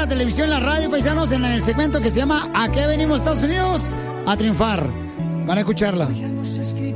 la televisión, la radio, paisanos, en el segmento que se llama ¿A qué venimos, Estados Unidos? A triunfar. Van a escucharla.